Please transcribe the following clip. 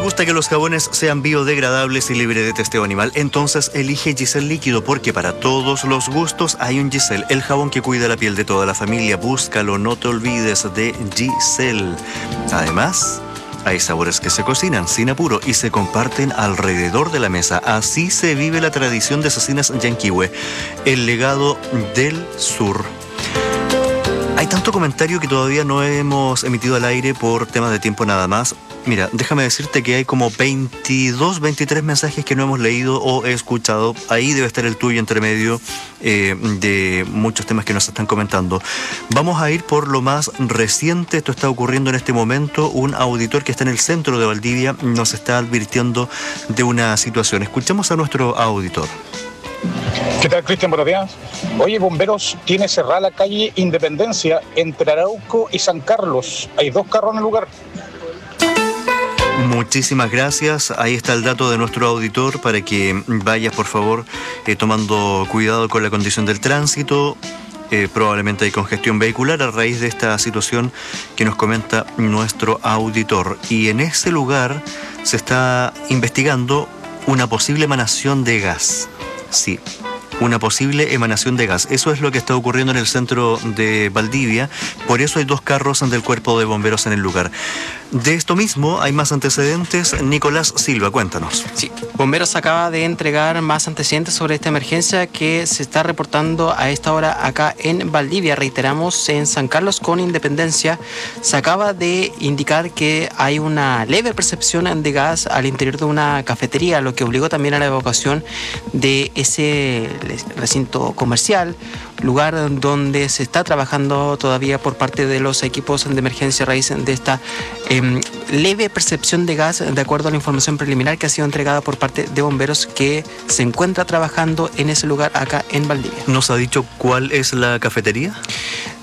gusta que los jabones sean biodegradables y libres de testeo animal? Entonces elige Giselle Líquido, porque para todos los gustos hay un Giselle, el jabón que cuida la piel de toda la familia. Búscalo, no te olvides de Giselle. Además, hay sabores que se cocinan sin apuro y se comparten alrededor de la mesa. Así se vive la tradición de Cecinas Yanquihue, el legado del sur. Hay tanto comentario que todavía no hemos emitido al aire por temas de tiempo nada más. Mira, déjame decirte que hay como 22, 23 mensajes que no hemos leído o escuchado. Ahí debe estar el tuyo entre medio de muchos temas que nos están comentando. Vamos a ir por lo más reciente. Esto está ocurriendo en este momento. Un auditor que está en el centro de Valdivia nos está advirtiendo de una situación. Escuchemos a nuestro auditor. ¿Qué tal, Cristian? Buenos días. Oye, Bomberos tiene cerrada la calle Independencia entre Arauco y San Carlos. Hay 2 carros en el lugar. Muchísimas gracias. Ahí está el dato de nuestro auditor para que vayas, por favor, tomando cuidado con la condición del tránsito. Probablemente hay congestión vehicular a raíz de esta situación que nos comenta nuestro auditor. Y en ese lugar se está investigando una posible emanación de gas. Sí, una posible emanación de gas. Eso es lo que está ocurriendo en el centro de Valdivia. Por eso hay 2 carros del cuerpo de bomberos en el lugar. De esto mismo hay más antecedentes. Nicolás Silva, cuéntanos. Sí, Bomberos acaba de entregar más antecedentes sobre esta emergencia que se está reportando a esta hora acá en Valdivia. Reiteramos, en San Carlos con Independencia se acaba de indicar que hay una leve percepción de gas al interior de una cafetería, lo que obligó también a la evacuación de ese recinto comercial, lugar donde se está trabajando todavía por parte de los equipos de emergencia a raíz de esta leve percepción de gas, de acuerdo a la información preliminar que ha sido entregada por parte de bomberos que se encuentra trabajando en ese lugar acá en Valdivia. ¿Nos ha dicho cuál es la cafetería?